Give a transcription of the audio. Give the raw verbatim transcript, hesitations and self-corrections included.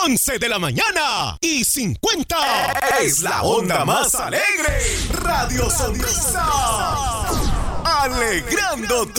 once de la mañana y cincuenta. Es la onda más alegre. Radio Sonrisa. Alegrando tu